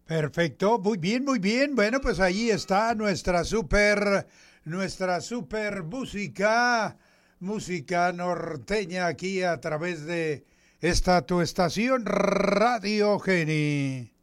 Perfecto, muy bien, muy bien. Bueno, pues ahí está nuestra super música norteña aquí a través de esta tu estación Radio Geni.